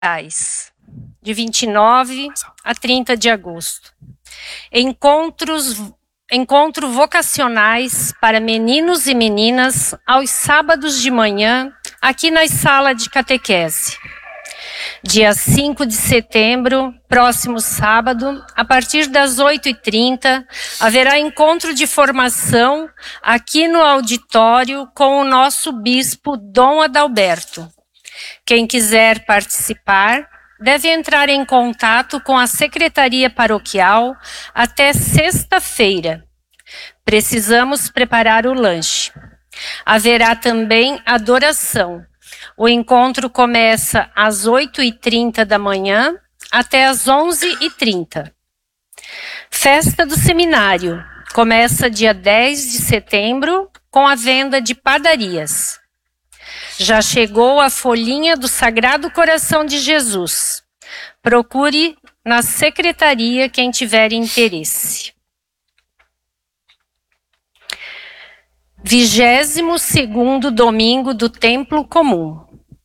de 29 a 30 de agosto. Encontro vocacionais para meninos e meninas aos sábados de manhã, aqui na sala de catequese. Dia 5 de setembro, próximo sábado, a partir das 8h30, haverá encontro de formação aqui no auditório com o nosso bispo Dom Adalberto. Quem quiser participar, deve entrar em contato com a Secretaria Paroquial até sexta-feira. Precisamos preparar o lanche. Haverá também adoração. O encontro começa às 8h30 da manhã até às 11h30. Festa do Seminário. Começa dia 10 de setembro com a venda de padarias. Já chegou a folhinha do Sagrado Coração de Jesus. Procure na secretaria quem tiver interesse. 22º domingo do Templo Comum.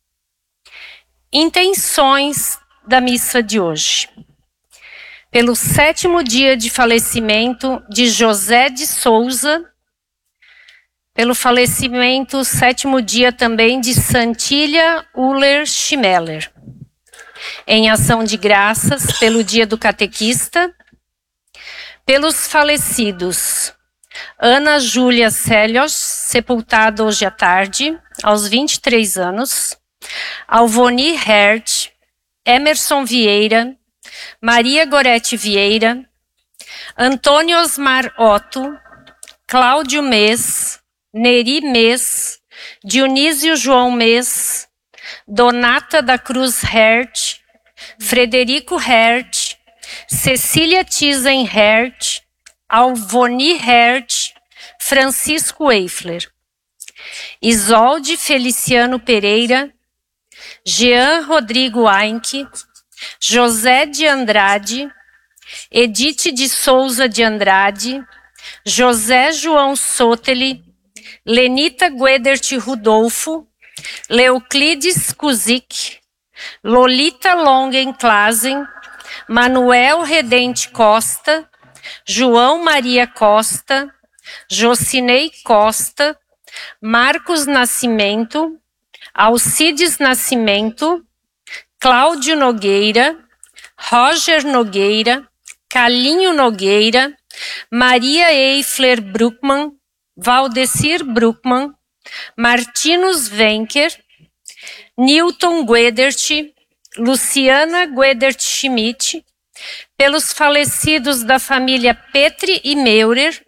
Intenções da missa de hoje. Pelo 7º dia de falecimento de José de Souza, pelo falecimento, 7º dia também de Santília Uller Schmeller. Em ação de graças pelo dia do catequista, pelos falecidos Ana Júlia Celios, sepultada hoje à tarde, aos 23 anos, Alvoni Hert, Emerson Vieira, Maria Gorete Vieira, Antônio Osmar Otto, Cláudio Mês, Neri Mês, Dionísio João Mês, Donata da Cruz Hert, Frederico Hert, Cecília Tizen Hert, Alvoni Hert, Francisco Eifler, Isolde Feliciano Pereira, Jean Rodrigo Ainck, José de Andrade, Edith de Souza de Andrade, José João Soteli, Lenita Guedert Rudolfo, Leoclides Kuzik, Lolita Longenklasen, Manuel Redente Costa, João Maria Costa, Jocinei Costa, Marcos Nascimento, Alcides Nascimento, Cláudio Nogueira, Roger Nogueira, Calinho Nogueira, Maria Eifler Bruckmann, Valdecir Bruckmann, Martinus Wenker, Newton Guedert, Luciana Guedert Schmidt, pelos falecidos da família Petri e Meurer,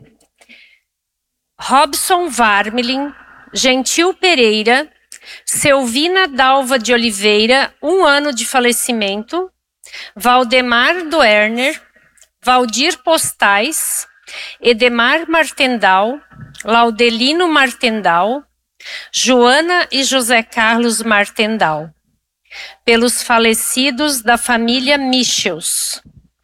Robson Varmelin, Gentil Pereira, Selvina Dalva de Oliveira, 1 ano de falecimento, Valdemar Doerner, Valdir Postais, Edemar Martendal, Laudelino Martendal, Joana e José Carlos Martendal. Pelos falecidos da família Michels.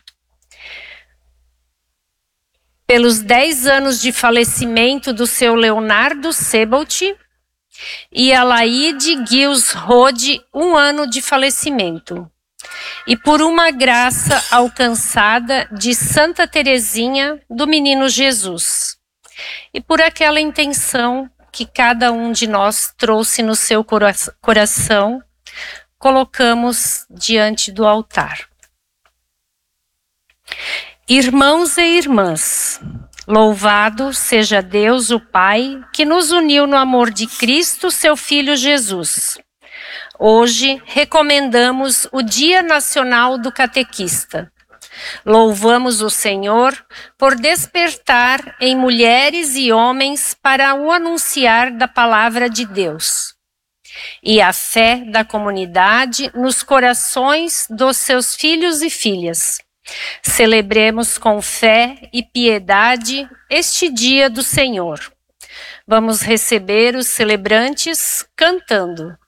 Pelos 10 anos de falecimento do seu Leonardo Sebolt e Alaide Gils Rode, 1 ano de falecimento. E por uma graça alcançada de Santa Teresinha do Menino Jesus. E por aquela intenção que cada um de nós trouxe no seu coração, colocamos diante do altar. Irmãos e irmãs, louvado seja Deus o Pai, que nos uniu no amor de Cristo, seu Filho Jesus. Hoje recomendamos o Dia Nacional do Catequista. Louvamos o Senhor por despertar em mulheres e homens para o anunciar da palavra de Deus. E a fé da comunidade nos corações dos seus filhos e filhas. Celebremos com fé e piedade este dia do Senhor. Vamos receber os celebrantes cantando